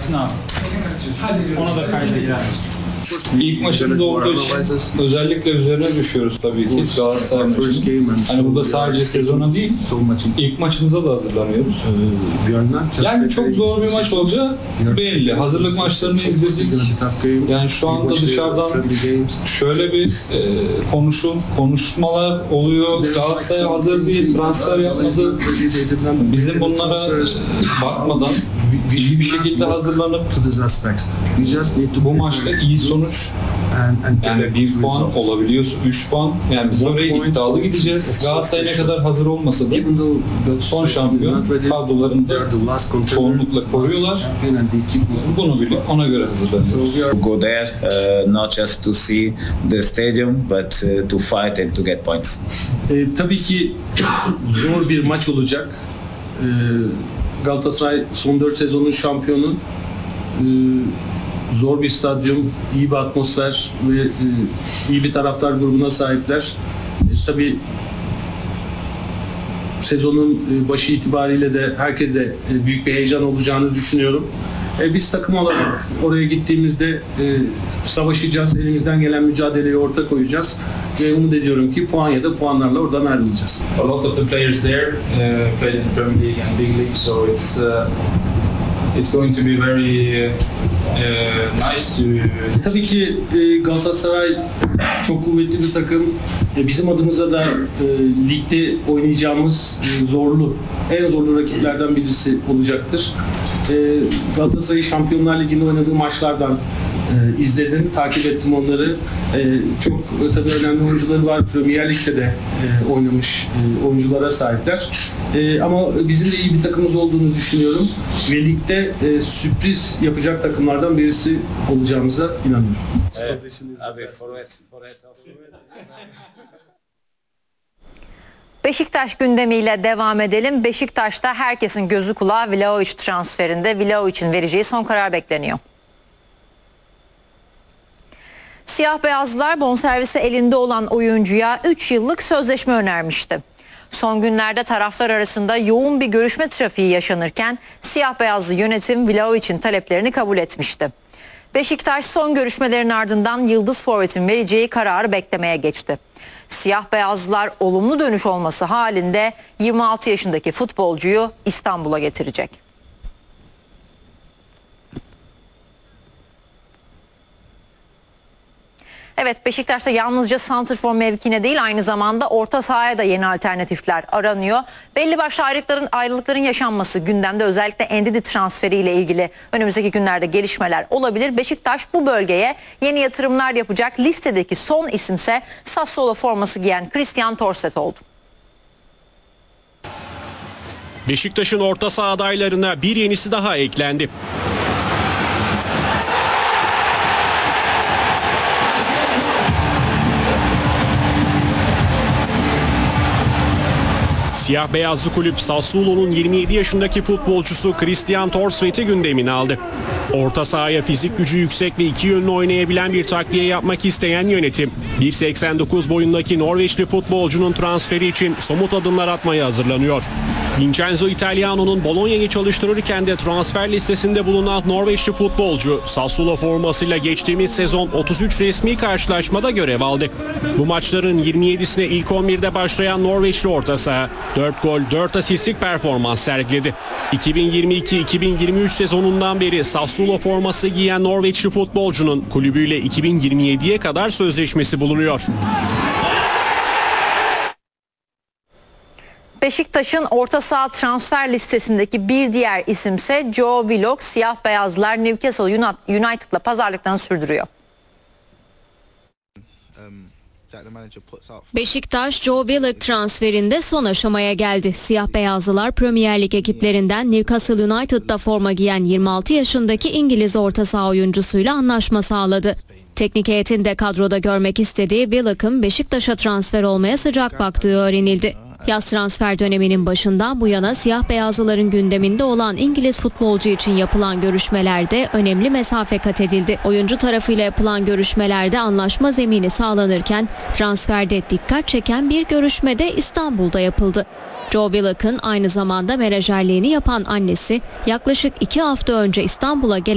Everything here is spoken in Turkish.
gelsin abi. Ona da kayda gireriz. İlk maçımız olduğu için özellikle üzerine düşüyoruz tabii ki Galatasaray maçının. Hani burada sadece sezona değil, ilk maçımıza da hazırlanıyoruz. Yani çok zor bir maç olacağı belli. Hazırlık maçlarını izledik. Yani şu anda dışarıdan şöyle bir konuşmalar oluyor. Galatasaray hazır değil, transfer yapmadı. Bizim bunlara bakmadan iyi bir şekilde hazırlanıp bu maçta iyi sonuç, yani 1 puan olabiliyorsa 3 puan, yani biz oraya iddialı gideceğiz. Galatasaray ne kadar hazır olmasa da son şampiyon kadrolarında çoğunlukla koruyorlar. Bunu bilip ona göre hazırlanıyoruz. Go there, not just to see the stadium, but to fight and to get points. Tabii ki zor bir maç olacak. Galatasaray son 4 sezonun şampiyonu. Zor bir stadyum, iyi bir atmosfer ve iyi bir taraftar grubuna sahipler. Tabii sezonun başı itibariyle de herkes de büyük bir heyecan olacağını düşünüyorum. Biz takım olarak oraya gittiğimizde savaşacağız, elimizden gelen mücadeleyi ortaya koyacağız ve umut ediyorum ki puan ya da puanlarla oradan ayrılacağız. A lot of the players there played in the Premier League and Big League, so it's going to be very nice to... Tabii ki Galatasaray çok kuvvetli bir takım. Bizim adımıza da ligde oynayacağımız en zorlu rakiplerden birisi olacaktır. Galatasaray Şampiyonlar Ligi'nde oynadığı maçlardan izledim, takip ettim onları. Çok tabii önemli oyuncuları var. Premier Lig'de de oynamış oyunculara sahipler. Ama bizim de iyi bir takımımız olduğunu düşünüyorum. Ve ligde sürpriz yapacak takımlardan birisi olacağımıza inanıyorum. Beşiktaş gündemiyle devam edelim. Beşiktaş'ta herkesin gözü kulağı Vlahovic transferinde. Vlahovic'in vereceği son karar bekleniyor. Siyah beyazlılar bonservisi elinde olan oyuncuya 3 yıllık sözleşme önermişti. Son günlerde taraflar arasında yoğun bir görüşme trafiği yaşanırken siyah beyazlı yönetim Vlahovic'in taleplerini kabul etmişti. Beşiktaş son görüşmelerin ardından yıldız forvetin vereceği kararı beklemeye geçti. Siyah beyazlılar olumlu dönüş olması halinde 26 yaşındaki futbolcuyu İstanbul'a getirecek. Evet, Beşiktaş'ta yalnızca santrfor mevkine değil, aynı zamanda orta sahaya da yeni alternatifler aranıyor. Belli başlı ayrılıkların yaşanması gündemde, özellikle Ndidi transferiyle ilgili önümüzdeki günlerde gelişmeler olabilir. Beşiktaş bu bölgeye yeni yatırımlar yapacak. Listedeki son isimse Sassuolo forması giyen Christian Torstvedt oldu. Beşiktaş'ın orta saha adaylarına bir yenisi daha eklendi. Siyah beyazlı kulüp Sassuolo'nun 27 yaşındaki futbolcusu Christian Torstvedt'i gündemine aldı. Orta sahaya fizik gücü yüksek ve iki yönlü oynayabilen bir takviye yapmak isteyen yönetim, 1.89 boyundaki Norveçli futbolcunun transferi için somut adımlar atmaya hazırlanıyor. Vincenzo Italiano'nun Bologna'yı çalıştırırken de transfer listesinde bulunan Norveçli futbolcu Sassuolo formasıyla geçtiğimiz sezon 33 resmi karşılaşmada görev aldı. Bu maçların 27'sine ilk 11'de başlayan Norveçli orta saha 4 gol 4 asistlik performans sergiledi. 2022-2023 sezonundan beri Sassuolo forması giyen Norveçli futbolcunun kulübüyle 2027'ye kadar sözleşmesi bulunuyor. Beşiktaş'ın orta saha transfer listesindeki bir diğer isimse Joe Willock. Siyah beyazlar Newcastle United'la pazarlıklarını sürdürüyor. Beşiktaş, Joe Willock transferinde son aşamaya geldi. Siyah beyazlılar Premier Lig ekiplerinden Newcastle United'da forma giyen 26 yaşındaki İngiliz orta saha oyuncusuyla anlaşma sağladı. Teknik heyetin de kadroda görmek istediği Willock'ın Beşiktaş'a transfer olmaya sıcak baktığı öğrenildi. Yaz transfer döneminin başından bu yana siyah beyazlıların gündeminde olan İngiliz futbolcu için yapılan görüşmelerde önemli mesafe kat edildi. Oyuncu tarafıyla yapılan görüşmelerde anlaşma zemini sağlanırken transferde dikkat çeken bir görüşme de İstanbul'da yapıldı. Joe Willock'ın aynı zamanda menajerliğini yapan annesi yaklaşık 2 hafta önce İstanbul'a